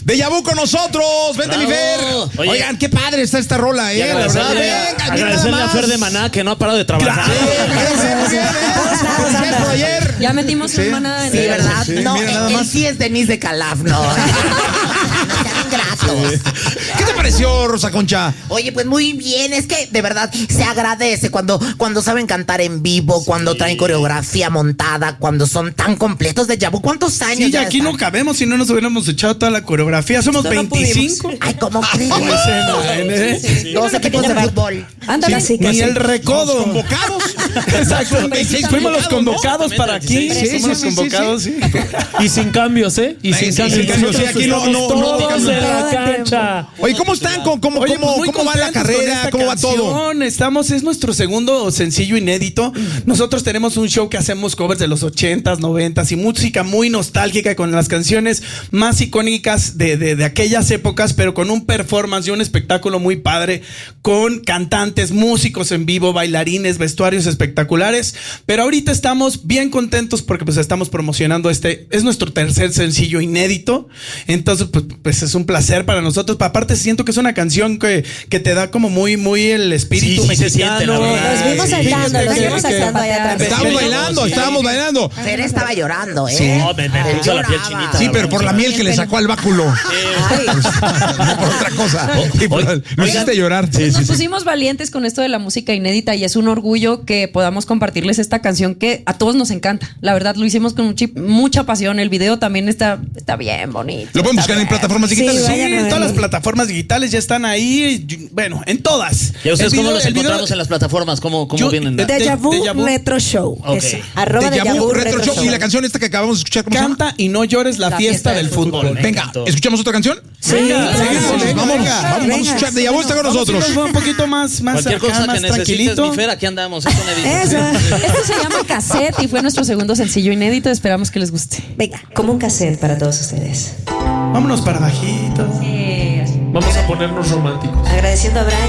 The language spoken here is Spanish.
Déjà Vu con nosotros. Vente, mi Fer. Oigan, qué padre está esta rola, la verdad. Agradecerle a Fer de Maná que no ha parado de trabajar. Ya metimos un Maná en Sí, ¿verdad? Sí, no, él sí es Denise de Calaf, no. No sean gratos. ¿Qué te pareció, Rosa Concha? Oye, pues muy bien, es que de verdad se agradece cuando saben cantar en vivo, cuando traen coreografía montada, cuando son tan completos de Déjà Vu. ¿Cuántos años? Sí, ya aquí no cabemos si no nos hubiéramos echado toda la coreografía. Somos 25. Ay, ¿cómo crees? Dos Sí, equipos de fútbol. Ándale, Sí, ni el recodo. ¿Convocados? Exacto. Fuimos los convocados para aquí. Fuimos los convocados, sí. Y sin cambios, ¿eh? Y sin cambios. Sí, aquí no Todos en la cancha. Oye, ¿cómo están? ¿Cómo va la carrera? ¿Cómo va todo? Es nuestro segundo sencillo inédito. Nosotros tenemos un show que hacemos covers de los 80s, 90s y música muy nostálgica con las canciones más icónicas de aquellas épocas, pero con un performance y un espectáculo muy padre, con cantantes, músicos en vivo, bailarines, vestuarios espectaculares. Pero ahorita estamos bien contentos porque pues estamos promocionando es nuestro tercer sencillo inédito. Entonces pues es un placer para nosotros. Aparte siento que es una canción que te da como muy el espíritu mexicano. Se siente, la verdad. Los vimos saltando, allá atrás. Estábamos bailando. Fer estaba llorando, ¿eh? Sí, me puso la piel chinita. Sí, pero por la miel que le sacó al báculo. No por otra cosa. Lo hiciste llorar. Nos pusimos valientes con esto de la música inédita y es un orgullo que podamos compartirles esta canción que a todos nos encanta. La verdad, lo hicimos con mucha pasión. El video también está bien bonito. ¿Lo pueden buscar en plataformas digitales? Sí, en todas las plataformas digitales ya están ahí. Bueno, en todas. ¿Y a ustedes cómo los encontramos en las plataformas? ¿Cómo vienen? Déjà Vu Retro Show. Okay. Déjà Vu Retro Show. Y la canción esta que acabamos de escuchar, ¿cómo se llama? Canta y no llores la fiesta del fútbol. Venga, ¿escuchamos otra canción? Sí, Vamos a escuchar. Déjà Vu está con nosotros. Un poquito más Cualquier acá, cosa más que necesites, tranquilito. mi Fer, aquí andamos. Esto Eso. Esto se llama Cassette y fue nuestro segundo sencillo inédito. Esperamos que les guste. Venga, como un cassette para todos ustedes. Vámonos para bajito. Vamos a ponernos románticos. Agradeciendo a Brian.